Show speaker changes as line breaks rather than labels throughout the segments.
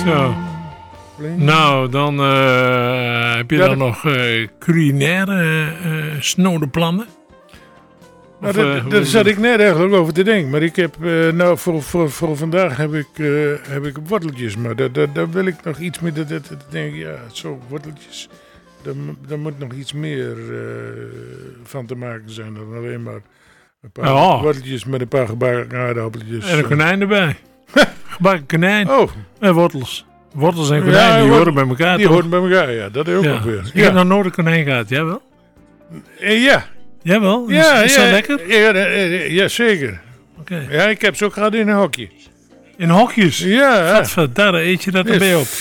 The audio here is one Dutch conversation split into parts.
Zo. Nou, dan heb je dan nog culinaire snode plannen?
Nou, daar zat ik net eigenlijk over te denken. Maar ik heb, nou, voor vandaag heb ik worteltjes. Maar daar wil ik nog iets mee. Denk ik, ja, zo, worteltjes. Daar moet nog iets meer van te maken zijn dan alleen maar een paar worteltjes met een paar gebakken aardappeltjes.
En een konijn erbij. Gebakken konijn.
Oh.
En wortels. Wortels en konijn, die horen bij elkaar.
Die horen bij elkaar, ja. Dat is ook nog weer.
Ik heb nog nooit een konijn gehad, jij wel?
Ja.
Jawel? Is dat lekker?
Ja, zeker.
Okay.
Ja, ik heb ze ook gehad in een hokje.
In hokjes?
Ja.
Gadverdarre, eet je dat erbij op?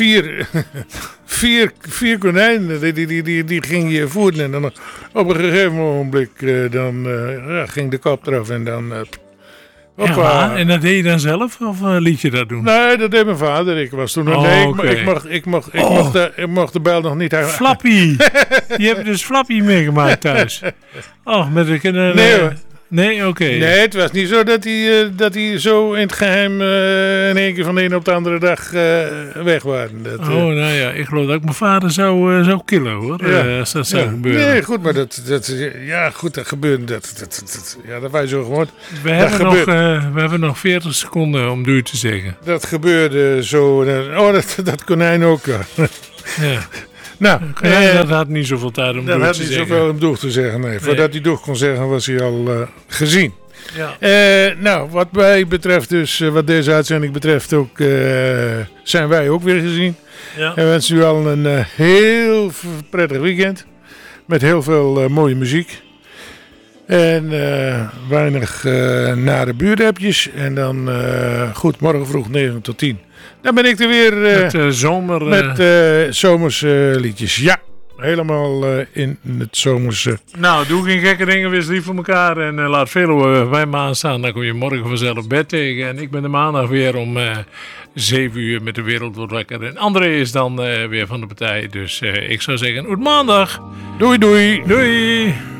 Vier konijnen, die ging je voeden. En dan op een gegeven ogenblik ging de kop eraf en dan...
Ja, en dat deed je dan zelf of liet je dat doen?
Nee, dat deed mijn vader. Ik was toen ik mocht de bel nog niet hebben.
Flappy! Je hebt dus Flappy meegemaakt thuis. Oh, met de kinderen...
Nee hoor.
Nee, oké.
Nee, het was niet zo dat hij zo in het geheim in één keer van de een op de andere dag weg waren.
Nou ja, ik geloof dat ik mijn vader zou killen hoor, als dat zou gebeuren.
Nee, goed, maar dat gebeurt. Dat wij zo gewoon.
We hebben nog 40 seconden om duur te zeggen.
Dat gebeurde zo. Dat konijn ook. Ja. Nou,
dat had niet zoveel tijd om door te zeggen. Dat had niet zoveel
om door te zeggen, nee. Voordat hij door kon zeggen, was hij al gezien.
Ja.
Nou, wat mij betreft dus, wat deze uitzending betreft ook, zijn wij ook weer gezien.
Ja.
En wensen u al een heel prettig weekend. Met heel veel mooie muziek. En weinig nare buurtapjes. En dan goed, morgen vroeg 9 tot 10. Dan ben ik er weer met zomerse liedjes. Ja, helemaal in het zomerse.
Nou, doe geen gekke dingen, wees lief voor elkaar. En laat veel bij me aanstaan. Dan kom je morgen vanzelf bed tegen. En ik ben de maandag weer om 7 uur met de Wereld Wordt Wakker. En André is dan weer van de partij. Dus ik zou zeggen, goed maandag.
Doei doei.
Doei.